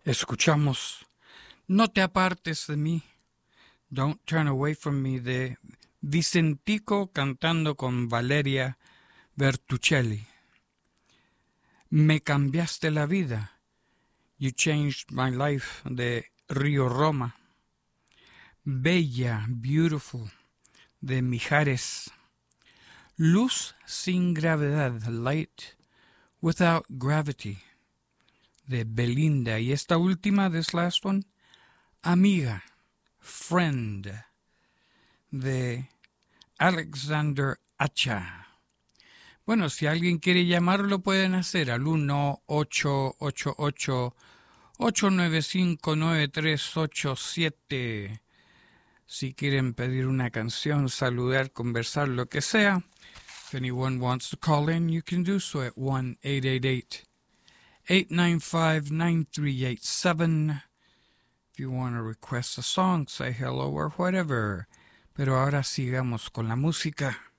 Escuchamos No te apartes de mí, Don't Turn Away From Me, de Vicentico cantando con Valeria Bertuccelli. Me cambiaste la vida, You Changed My Life, de Río Roma. Bella, Beautiful, de Mijares. Luz sin gravedad, Light Without Gravity, de Belinda. Y esta última, this last one, Amiga, Friend, de Alexander Acha. Bueno, si alguien quiere llamarlo, pueden hacer al 1-888-895-9387. Si quieren pedir una canción, saludar, conversar, lo que sea. If anyone wants to call in, you can do so at 1-888-895-9387. If you want to request a song, say hello or whatever. Pero ahora sigamos con la música.